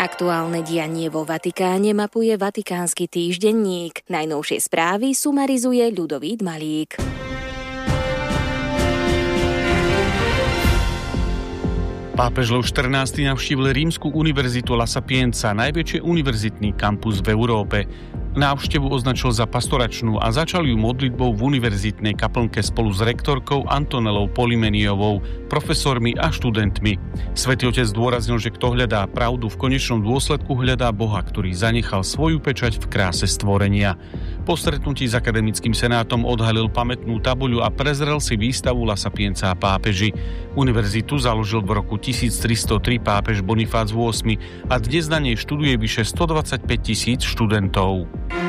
Aktuálne dianie vo Vatikáne mapuje Vatikánsky týždenník. Najnovšie správy sumarizuje Ľudovít Malík. Pápež Lev XIV navštívil Rímsku univerzitu La Sapienza, najväčší univerzitný kampus v Európe. Návštevu označil za pastoračnú a začal ju modlitbou v univerzitnej kaplnke spolu s rektorkou Antonelou Polimeniovou, profesormi a študentmi. Svätý Otec zdôraznil, že kto hľadá pravdu, v konečnom dôsledku hľadá Boha, ktorý zanechal svoju pečať v kráse stvorenia. Po stretnutí s akademickým senátom odhalil pamätnú tabuľu a prezrel si výstavu La Sapienza a pápeži. Univerzitu založil v roku 1303 pápež Bonifác VIII a dnes na nej študuje vyše 125 000 študentov.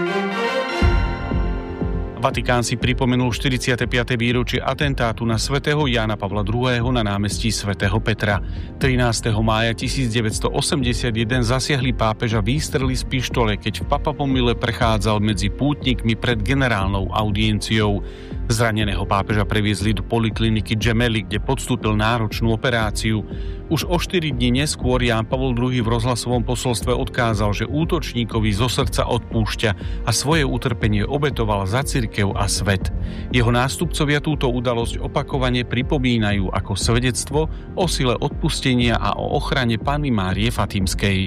Vatikán si pripomenul 45. výročie atentátu na svätého Jána Pavla II. Na námestí svätého Petra. 13. mája 1981 zasiahli pápeža výstrely z pištole, keď v Papapomile prechádzal medzi pútnikmi pred generálnou audienciou. Zraneného pápeža previezli do polikliniky Gemelli, kde podstúpil náročnú operáciu. Už o 4 dní neskôr Ján Pavol II v rozhlasovom posolstve odkázal, že útočníkovi zo srdca odpúšťa a svoje utrpenie obetoval za cirkev a svet. Jeho nástupcovia túto udalosť opakovane pripomínajú ako svedectvo o sile odpustenia a o ochrane Panny Márie Fatimskej.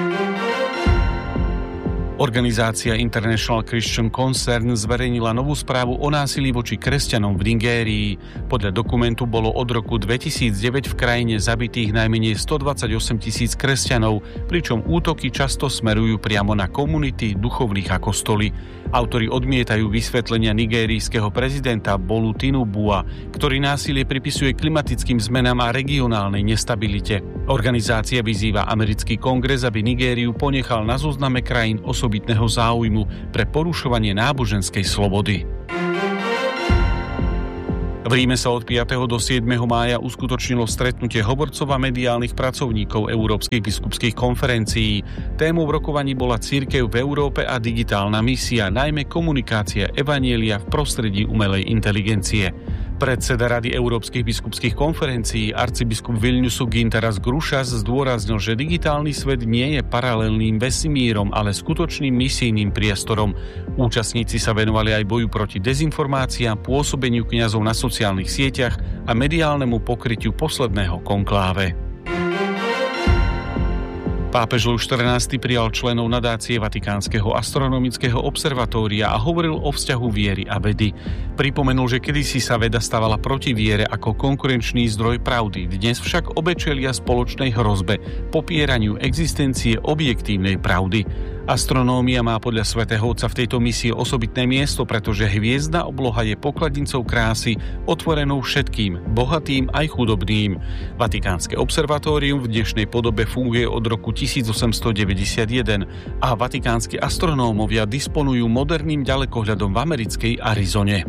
Organizácia International Christian Concern zverejnila novú správu o násilí voči kresťanom v Nigérii. Podľa dokumentu bolo od roku 2009 v krajine zabitých najmenej 128 000 kresťanov, pričom útoky často smerujú priamo na komunity, duchovných a kostoly. Autori odmietajú vysvetlenia nigérijského prezidenta Bolu Tinubua, ktorý násilie pripisuje klimatickým zmenám a regionálnej nestabilite. Organizácia vyzýva americký kongres, aby Nigériu ponechal na zozname krajín osobitného záujmu pre porušovanie náboženskej slobody. V Ríme sa od 5. do 7. mája uskutočnilo stretnutie hovorcov a mediálnych pracovníkov Európskych biskupských konferencií. Témou v rokovaní bola cirkev v Európe a digitálna misia, najmä komunikácia evanjelia v prostredí umelej inteligencie. Predseda Rady Európskych biskupských konferencií arcibiskup Vilniusu Gintaras Grušas zdôraznil, že digitálny svet nie je paralelným vesmírom, ale skutočným misijným priestorom. Účastníci sa venovali aj boju proti dezinformáciám, pôsobeniu kňazov na sociálnych sieťach a mediálnemu pokrytiu posledného konkláve. Pápež Lev XIV prijal členov nadácie Vatikánskeho astronomického observatória a hovoril o vzťahu viery a vedy. Pripomenul, že kedysi sa veda stávala proti viere ako konkurenčný zdroj pravdy, dnes však obe čelia spoločnej hrozbe, popieraniu existencie objektívnej pravdy. Astronómia má podľa svätého Otca v tejto misii osobitné miesto, pretože hviezdna obloha je pokladnicou krásy, otvorenou všetkým, bohatým aj chudobným. Vatikánske observatórium v dnešnej podobe funguje od roku 1891 a vatikánsky astronómovia disponujú moderným ďalekohľadom v americkej Arizone.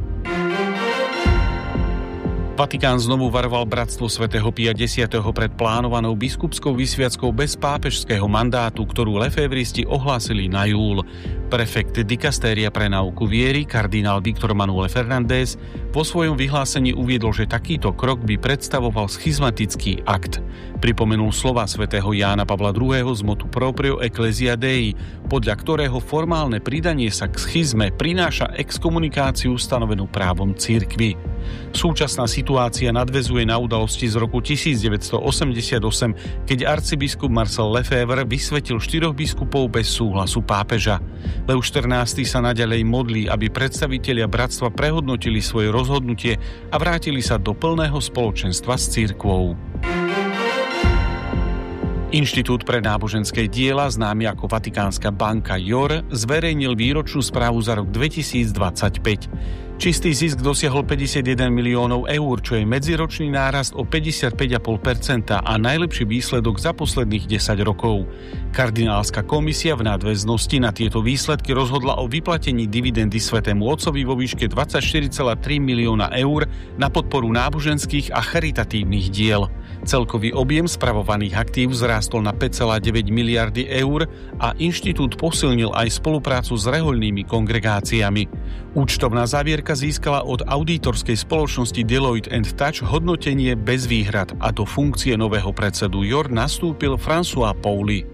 Vatikán znovu varoval bratstvo svätého Pia X pred plánovanou biskupskou vysviackou bez pápežského mandátu, ktorú lefévristi ohlásili na júl. Prefekt dikastéria pre náuku viery, kardinál Víctor Manuel Fernández, vo svojom vyhlásení uviedol, že takýto krok by predstavoval schizmatický akt. Pripomenul slova svätého Jána Pavla II. Z motu Proprio Ecclesia Dei, podľa ktorého formálne pridanie sa k schizme prináša exkomunikáciu stanovenú právom cirkvi. Súčasná situácia nadväzuje na udalosti z roku 1988, keď arcibiskup Marcel Lefebvre vysvetil 4 biskupov bez súhlasu pápeža. Lev XIV sa naďalej modlí, aby predstavitelia bratstva prehodnotili svoje rozhodnutie a vrátili sa do plného spoločenstva s cirkvou. Inštitút pre náboženské diela, známy ako Vatikánska banka JOR, zverejnil výročnú správu za rok 2025. Čistý zisk dosiahol 51 miliónov eur, čo je medziročný nárast o 55,5% a najlepší výsledok za posledných 10 rokov. Kardinálska komisia v nadväznosti na tieto výsledky rozhodla o vyplatení dividendy Svätému Otcovi vo výške 24,3 milióna eur na podporu náboženských a charitatívnych diel. Celkový objem spravovaných aktív zrástol na 5,9 miliardy eur a inštitút posilnil aj spoluprácu s rehoľnými kongregáciami. Účtovná závierka získala od auditorskej spoločnosti Deloitte & Touch hodnotenie bez výhrad a do funkcie nového predsedu JOR nastúpil François Pauli.